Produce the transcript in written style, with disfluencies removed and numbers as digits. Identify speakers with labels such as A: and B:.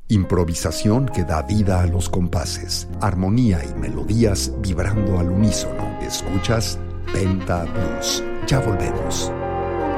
A: Improvisación que da vida a los compases. Armonía y melodías vibrando al unísono. Escuchas Penta Blues. Ya volvemos.